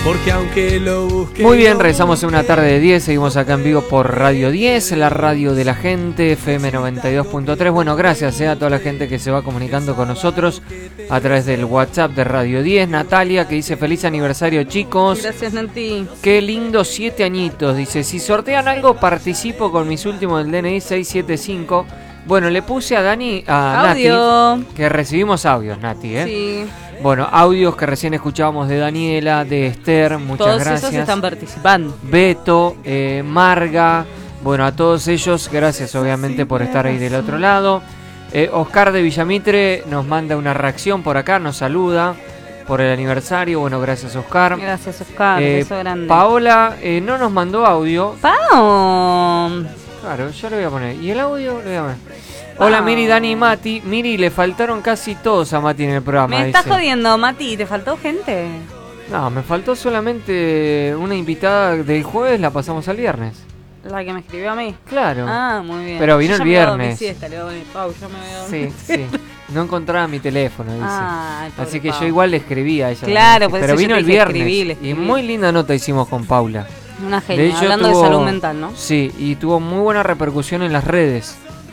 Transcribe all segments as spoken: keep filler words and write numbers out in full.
Porque aunque lo busque. Muy bien, regresamos en una tarde de diez. Seguimos acá en vivo por Radio diez, la radio de la gente, F M noventa y dos punto tres. Bueno, gracias eh, a toda la gente que se va comunicando con nosotros a través del WhatsApp de Radio diez. Natalia, que dice feliz aniversario, chicos. Gracias, Nati. Qué lindo, siete añitos. Dice, si sortean algo, participo con mis últimos del D N I seis siete cinco. Bueno, le puse a Dani, a Audio. Nati, que recibimos audios, Nati, ¿eh? Sí. Bueno, audios que recién escuchábamos de Daniela, de Esther, muchas Todos gracias. esos están participando. Beto, eh, Marga, bueno, a todos ellos, gracias obviamente por estar ahí del otro lado. Eh, Oscar de Villamitre nos manda una reacción por acá, nos saluda por el aniversario, bueno, gracias Oscar. Gracias, Oscar, Eh, beso grande. Paola eh, no nos mandó audio. ¡Pao! Claro, yo lo voy a poner. ¿Y el audio? Lo voy a poner. Hola Miri, Dani y Mati. Miri, le faltaron casi todos a Mati en el programa. Me estás dice. jodiendo, Mati, ¿te faltó gente? No, me faltó solamente una invitada del jueves, la pasamos al viernes. La que me escribió a mí. Claro. Ah, muy bien. Pero vino Yo el ya me voy a dormir viernes. siesta, le voy a poner Pau, yo me voy a dormir. Sí, sí. No encontraba mi teléfono, dice. Ay, pobre Así que Pau. yo igual le escribí a ella. Claro, por pero eso yo vino te el dije, viernes. escribí, le Y escribí. muy linda nota hicimos con Paula. Una De genia, hecho, hablando tuvo- de salud mental, ¿no? Sí, y tuvo muy buena repercusión en las redes.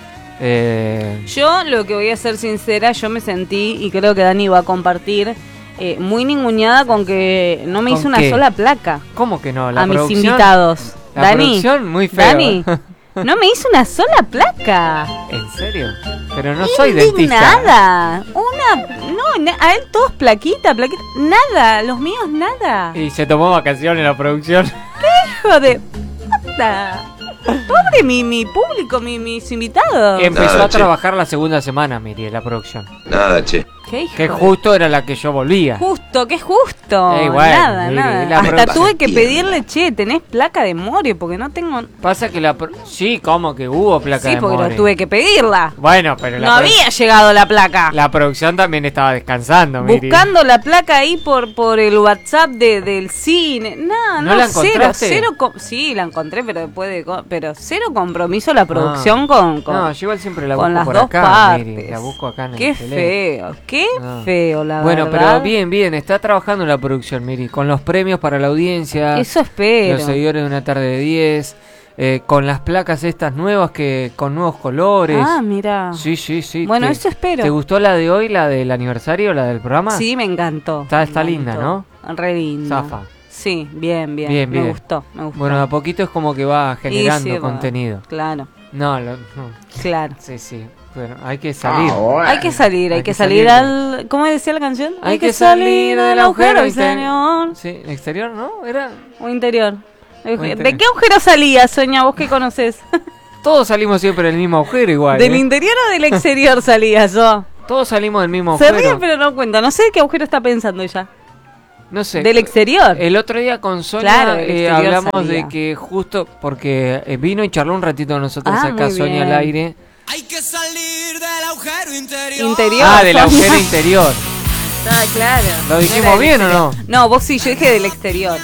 Eh, Yo lo que voy a ser sincera, yo me sentí, y creo que Dani va a compartir, eh, muy ninguneada con que no me ¿Con hizo una qué? sola placa ¿Cómo que no? La a mis producción- invitados. La Dani, producción muy feo. Dani, no me hizo una sola placa. ¿En serio? Pero no soy dentista. Nada. Una, no, na- a él todos plaquita, plaquita, nada, los míos nada. Y se tomó vacaciones la producción. Hijo de puta. Pobre mi, mi público, mi, mis invitados. Empezó Nada, a che. trabajar la segunda semana, Miri, la producción. Nada, che. ¿Qué hijo Que de- justo era la que yo volvía. Justo, que justo. Ey, bueno, nada, mire, nada. la Hasta producción- tuve que pedirle, che, tenés placa de More, porque no tengo. Pasa que la... pro- Sí, ¿cómo que hubo placa Sí, de porque More? lo tuve que pedirla. Bueno, pero la No produ- había llegado la placa. La producción también estaba descansando, Miri. Buscando la placa ahí por por el WhatsApp de, del cine. No, ¿No no, la cero, encontraste? cero. com- Sí, la encontré, pero después de. co- Pero cero compromiso la producción con, con. No, yo igual siempre la con busco las por dos acá, partes. Miri. La busco acá en el Qué teléfono. feo, qué No. feo, la Bueno, verdad. pero bien, bien. Está trabajando la producción, Miri. Con los premios para la audiencia. Eso espero. Los seguidores de una tarde de diez. Eh, con las placas estas nuevas que con nuevos colores. Ah, mira. Sí, sí, sí. Bueno, ¿Te- eso espero. ¿Te gustó la de hoy, la del aniversario, la del programa? Sí, me encantó. Está- me está linda, encantó. Re linda. Zafa. Sí, bien, bien. Bien, bien. Me gustó, me gustó. Bueno, de a poquito es como que va generando Y sí, va. contenido. Claro, No, lo- no. claro. Sí, sí. Bueno, hay que salir. Hay que salir, hay, Hay que, que salir, salir. al... ¿Cómo decía la canción? Hay que salir del agujero exterior. Sí, exterior, ¿no? Era. O interior. interior. ¿De qué agujero salías, Soña? ¿Vos qué conoces? Todos salimos siempre del mismo agujero igual. ¿Del ¿eh? interior o del exterior salías yo? Todos salimos del mismo Se agujero. ríe, pero no cuenta. No sé de qué agujero está pensando ella. No sé. ¿Del exterior? El otro día con Sonia Claro, del eh, exterior hablamos salía. de que justo porque eh, vino y charló un ratito con nosotros Ah, acá muy Sonia bien. al aire. Hay que salir del agujero interior. Interior. Ah, del Sonia. agujero interior. Ah, claro. ¿Lo No dijimos era del bien o no? exterior. No, vos sí, yo dije del exterior.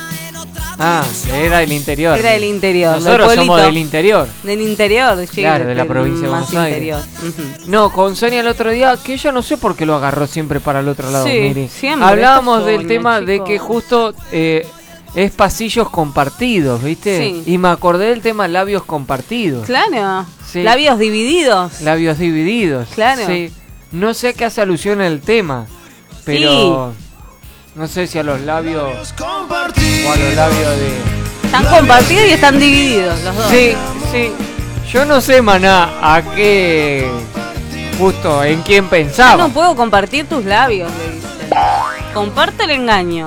Ah, era del interior. Era del interior. del Nosotros somos pueblito. del interior. Del interior, sí, Claro, de la del provincia de más Buenos Aires. interior. Ujú. No, con Sonia el otro día, que ella no sé por qué lo agarró siempre para el otro lado, Sí, Miri. siempre, Hablábamos esta del Sonia, tema de chico. que justo eh, es pasillos compartidos, ¿viste? Sí. Y me acordé del tema labios compartidos. Claro. Sí. Labios divididos. Labios divididos. Claro. Sí. No sé a qué hace alusión el tema, pero no sé si a los labios o a los labios de... Están compartidos y están divididos los dos. Sí, sí. Yo no sé, maná, a qué... Justo, en quién Yo pensaba. no puedo compartir tus labios, le dicen. Comparto el engaño.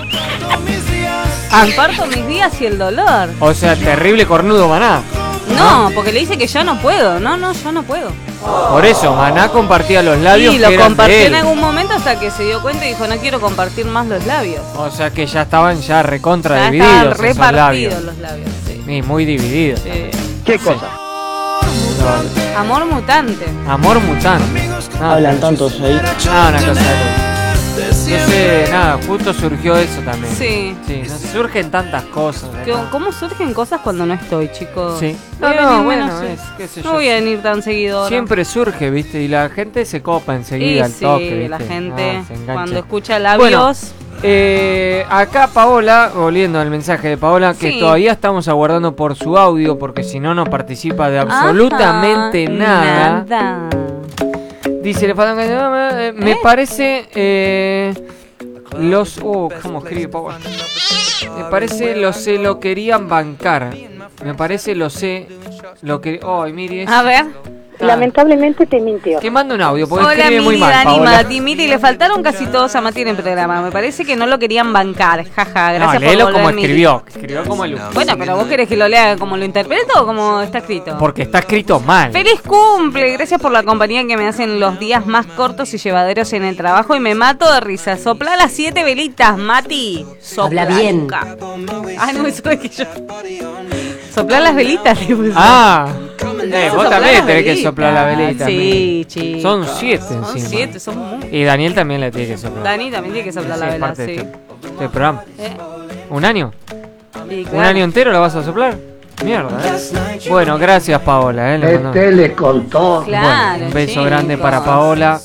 Comparto mis días y el dolor. O sea, terrible cornudo, maná. No, porque le dice que ya no puedo. No, no, yo no puedo. Por eso, maná compartía los labios Y que lo eran compartió de en él. algún momento hasta que se dio cuenta y dijo, no quiero compartir más los labios. O sea que ya estaban ya recontra Ya divididos estaban esos repartidos labios. los labios. Sí. Sí, muy divididos. Sí. ¿Qué cosa? Amor mutante. Amor mutante. No, Hablan pero tantos yo- ahí. No, una cosa de... No sé, nada, justo surgió eso también. Sí. Sí, no, surgen tantas cosas. Que- acá. ¿Cómo surgen cosas cuando no estoy, chicos? Sí. Voy No, a no, venir bueno, menos, sí. es, qué sé No yo. voy a venir tan seguido ahora. Siempre surge, ¿viste? Y la gente se copa Sí, enseguida al sí, toque, ¿viste? la gente Ah, se engancha. cuando escucha labios, Eh, acá Paola, volviendo al mensaje de Paola, que Sí. todavía estamos aguardando por su audio, porque si no, no participa de absolutamente Ajá, nada. nada. Dice, le faltan eh, me ¿Eh? parece eh, los... Oh, ¿cómo escribe Paola? Me parece lo se lo querían bancar. Me parece lo sé lo que... Oh, Miri, es... A ver. Lamentablemente te mintió. Que manda un audio, porque Hola, escribe muy Miri, mal, Dani, Paola. Mati. Miri, le faltaron casi todos a Mati en el programa. Me parece que no lo querían bancar. Jaja, No, gracias por léelo volver, como Miri. escribió. Escribió como el... Bueno, pero vos querés que lo lea como lo interpreto o como está escrito. Porque está escrito mal. ¡Feliz cumple! Gracias por la compañía que me hacen los días más cortos y llevaderos en el trabajo y me mato de risa. Soplá las siete velitas, Mati. Soplá Habla bien. Luca. Ay, no me sube que yo. Soplá las velitas, le puse. Ah, eh, vos Soplar también las tenés que velitas. soplar la velita. Sí, Miri. chicos. Son siete Son encima. siete, son muy... Y Daniel también le tiene que soplar. Dani también tiene que soplar Sí, la es vela, parte sí. de este, este programa. Eh, ¿Un año? y ¿Un claro. año entero la vas a soplar? Mierda, ¿eh? Bueno, gracias Paola, ¿eh? Le mandamos- Este le contó. Claro, Bueno, un beso chicos. grande para Paola.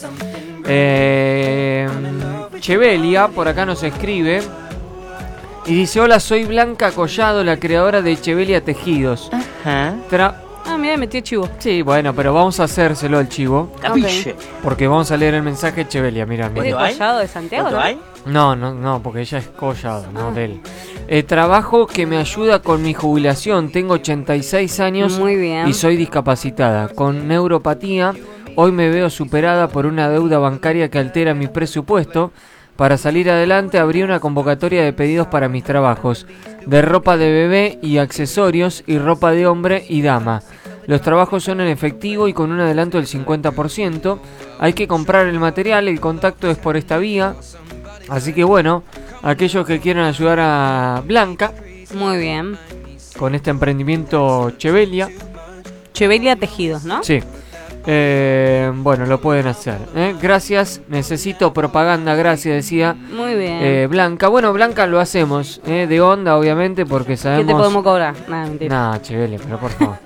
Eh, Chevelia, por acá nos escribe. Y dice, hola, soy Blanca Collado, la creadora de Chevelia Tejidos. Tra- Ah, mira, metió chivo. sí, bueno, pero vamos a hacérselo al chivo. Capiche. Porque vamos a leer el mensaje de Chevelia, mira, ¿Es de mira. Collado de Santiago, no? No, no, no, porque ella es Collado, no Ah. de él. Eh, trabajo que me ayuda con mi jubilación. Tengo ochenta y seis años Muy bien. y soy discapacitada. Con neuropatía, hoy me veo superada por una deuda bancaria que altera mi presupuesto. Para salir adelante abrí una convocatoria de pedidos para mis trabajos, de ropa de bebé y accesorios y ropa de hombre y dama. Los trabajos son en efectivo y con un adelanto del cincuenta por ciento. Hay que comprar el material, el contacto es por esta vía. Así que bueno, aquellos que quieran ayudar a Blanca Muy bien. con este emprendimiento Chevelia, Chevelia Tejidos, ¿no? sí, eh, bueno, lo pueden hacer. ¿eh? Gracias, necesito propaganda, gracias, decía Muy bien. eh, Blanca. Bueno, Blanca lo hacemos, ¿eh? de onda, obviamente, porque ¿Qué sabemos... te podemos cobrar? Nada, mentira. Nah, Chevelia, pero por favor.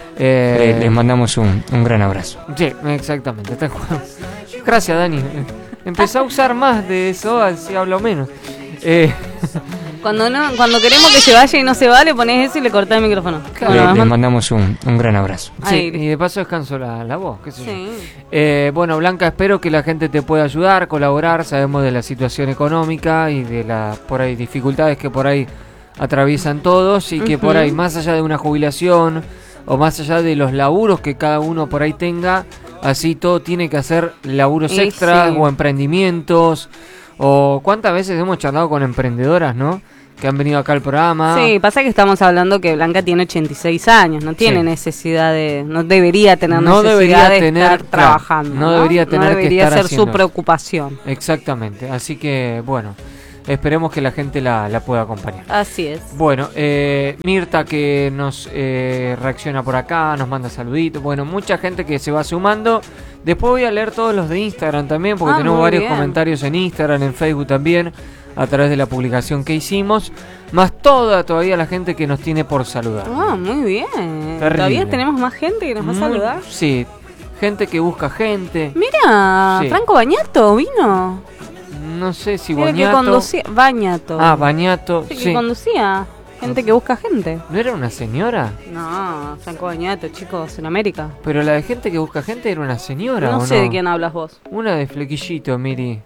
Eh, Les mandamos un, un gran abrazo. Sí, exactamente. tal cual. Gracias, Dani. Empezó a usar más de eso, así hablo menos. Eh, Cuando no, cuando queremos que se vaya y no se va, le pones eso y le cortás el micrófono. Claro. Bueno, Le- les man- mandamos un, un gran abrazo. sí, Ahí. y de paso descanso la, la voz, qué sé yo. Sí. Eh, bueno, Blanca, espero que la gente te pueda ayudar, colaborar. Sabemos de la situación económica y de las por ahí dificultades que por ahí atraviesan todos y que Ujú. por ahí, más allá de una jubilación o más allá de los laburos que cada uno por ahí tenga, así todo tiene que hacer laburos Y extras sí. o emprendimientos. O cuántas veces hemos charlado con emprendedoras, ¿no? Que han venido acá al programa. Sí, pasa que estamos hablando que Blanca tiene ochenta y seis años, no tiene Sí. necesidad de, no debería tener No necesidad debería de tener, estar claro, trabajando. no debería tener no que debería estar ser haciendo su eso. preocupación. Exactamente. Así que, bueno, esperemos que la gente la, la pueda acompañar. Así es. Bueno, eh, Mirta que nos eh, reacciona por acá, nos manda saluditos. Bueno, mucha gente que se va sumando. Después voy a leer todos los de Instagram también, porque Ah, tenemos muy varios bien. comentarios en Instagram, en Facebook también, a través de la publicación que hicimos. Más toda todavía la gente que nos tiene por saludar. Ah, muy bien. Terrible. Todavía tenemos más gente que nos va a Muy- saludar. Sí, gente que busca gente. Mira, Sí. Franco Bañato vino. No sé si Era el que Boñato. conducía. Bañato. Ah, Bañato, Sí, que sí. conducía. Gente que busca gente. ¿No era una señora? No, Franco Bañato, chicos, en América. Pero la de gente que busca gente era una señora, No ¿o sé no? de quién hablas vos. Una de Flequillito, Miri.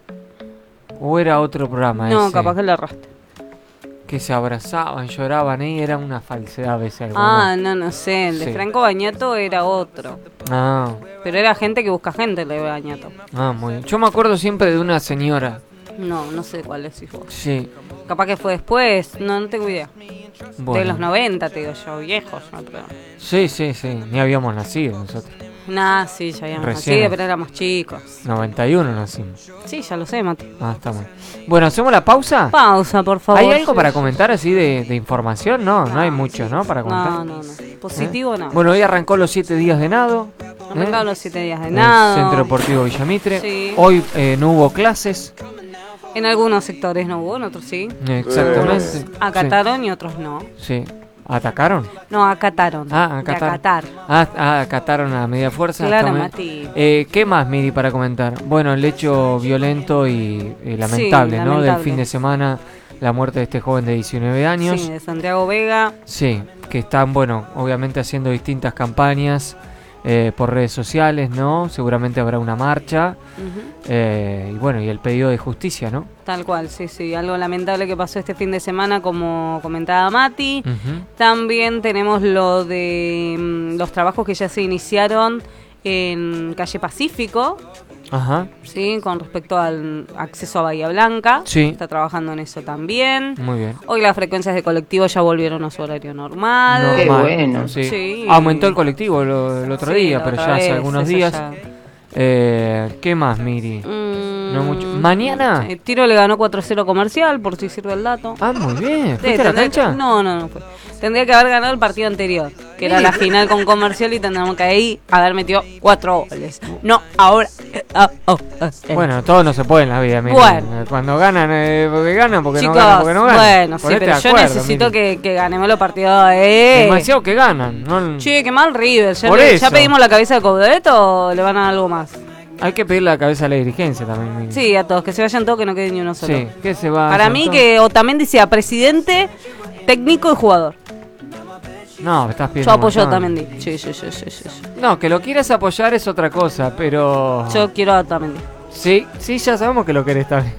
O era otro programa No, ese, capaz que le erraste. que se abrazaban, lloraban, y era una falsedad a veces. alguno. Ah, no, no sé. El de Sí. Franco Bañato era otro. Ah, Pero era gente que busca gente, el de Bañato. ah, muy bien. Yo me acuerdo siempre de una señora. No, no sé cuál decís vos. Sí, Capaz que fue después. No, no tengo idea. bueno. De los noventa, te digo yo, viejos. No, pero... Sí, sí, sí. Ni habíamos nacido nosotros. Nah, sí, ya habíamos Recién. nacido, pero éramos chicos. noventa y uno nacimos. Sí, ya lo sé, Mati. Ah, está mal. Bueno, ¿hacemos la pausa? Pausa, por favor. ¿Hay algo Sí, para sí. comentar así de, de información? No, no hay mucho, ¿no? Para comentar. No, no, no. Positivo, ¿Eh? no. Bueno, hoy arrancó los siete días de nado. Arrancaron los siete días de en nado. el Centro Deportivo Villamitre. Sí. Hoy eh, no hubo clases. En algunos sectores no hubo, en otros sí. Exactamente. Acataron y otros no. Sí. sí. ¿Atacaron? No, acataron. Ah, acatar. Acatar. Ah, ah, acataron a media fuerza. Claro, También. Mati. Eh, ¿Qué más, Miri, para comentar? Bueno, el hecho violento y, y lamentable, Sí, ¿no? lamentable. Del fin de semana, la muerte de este joven de diecinueve años. Sí, de Santiago Vega. Sí, que están, bueno, obviamente haciendo distintas campañas eh, por redes sociales, ¿no? Seguramente habrá una marcha. Ujú. Eh, y bueno, y el pedido de justicia, ¿no? Tal cual, sí, sí. Algo lamentable que pasó este fin de semana, como comentaba Mati. Ujú. También tenemos lo de mm, los trabajos que ya se iniciaron en Calle Pacífico, Ajá, ¿sí? Con respecto al acceso a Bahía Blanca. Sí. Está trabajando en eso también. muy bien. Hoy las frecuencias de colectivo ya volvieron a su horario normal. Qué Normal, bueno. Sí. Sí. Aumentó el colectivo lo- el otro Sí, día, la pero otra ya hace vez, algunos eso días. ya. Eh, ¿Qué más, Miri? Mm, No mucho. ¿Mañana? eh, Tiro le ganó cuatro cero Comercial, por si sirve el dato. Ah, muy bien. Sí, ¿Fuiste a la tendría que- cancha? No, no, no fue. Tendría que haber ganado el partido anterior, que era la final con Comercial, y tendríamos que ahí haber metido cuatro goles. No, ahora. Ah, oh, ah, eh. Bueno, todo no se puede en la vida, Miri. Bueno. Cuando ganan, eh, porque ganan, porque Chicos, no ganan, porque no ganan. bueno, sí, Ponete pero de yo acuerdo, necesito Miri. que, que ganemos los partidos. Eh. Demasiado que ganan. No, Che, qué mal River. ¿Ya, Por le- eso. ¿Ya pedimos la cabeza de Coudet o le van a dar algo más? Hay que pedir la cabeza a la dirigencia también, Miri. Sí, a todos, que se vayan todos, que no quede ni uno solo. Sí, que se va. Para mí que Otamendi sea presidente, técnico y jugador. No, me estás pidiendo. Yo un apoyo a montón. Otamendi. Sí, sí, sí, sí, sí, sí. No, que lo quieras apoyar es otra cosa, pero. Yo quiero a Otamendi. Sí, sí, ya sabemos que lo querés también.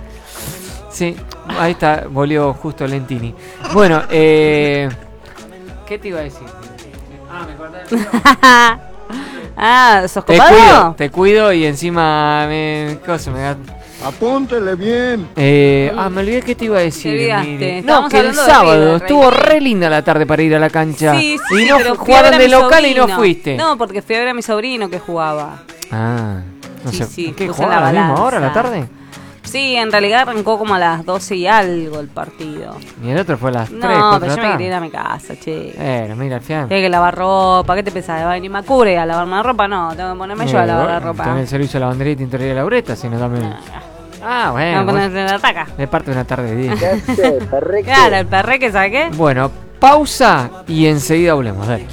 Sí, ahí está, volvió justo Lentini. Bueno, eh. ¿Qué te iba a decir? Ah, me acordé. Ah, ¿sos Te copado? cuido, te cuido y encima me. Cosa, me da. Apúntele bien. Eh, ah, me olvidé que te iba a decir. Te olvidaste, Miri. No, estábamos que el hablando de sábado River, estuvo Rey. re linda la tarde para ir a la cancha. Sí, sí, y no pero fu- fui a ver jugaron a de mi local y no sobrino. fuiste. No, porque fui a ver a mi sobrino que jugaba. Ah, no Sí, sé. sí, ¿Qué puse jugaron a la la misma hora, a la balanza. tarde? Sí, en realidad arrancó como a las doce y algo el partido. Y el otro fue a las tres, No, cuatro pero de yo la me quería ir tarde. a mi casa, che. Bueno, mira, al final. Tengo que lavar ropa, ¿qué te pensás? ¿Va a venir Macure a lavarme la ropa? No, tengo que ponerme yo a Eh, lavar la bueno, ropa. También el servicio de lavandería y tintorería de Laureta, sino también. Ah, bueno. No, vos- ponerse la taca. de parte de una tarde de día. Claro, el perre que sabe qué. Bueno, pausa y enseguida volvemos. Dale.